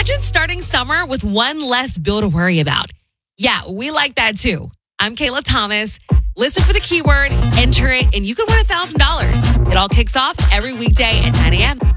Imagine starting summer with one less bill to worry about. Yeah, we like that too. I'm Kayla Thomas. Listen for the keyword, enter it, and you can win $1,000. It all kicks off every weekday at 9 a.m.